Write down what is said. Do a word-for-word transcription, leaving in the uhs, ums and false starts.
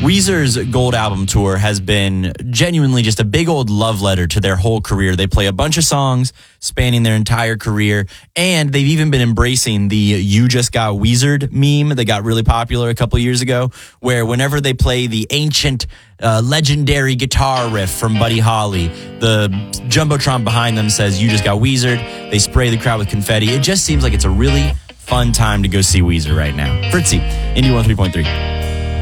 Weezer's Gold Album Tour has been genuinely just a big old love letter to their whole career. They play a bunch of songs spanning their entire career, and they've even been embracing the "You Just Got Weezered" meme that got really popular a couple years ago, where whenever they play the ancient, uh, legendary guitar riff from Buddy Holly, the Jumbotron behind them says, "You just got Weezered." They spray the crowd with confetti. It just seems like it's a really fun time to go see Weezer right now. Fritzy, Indie one oh three point three.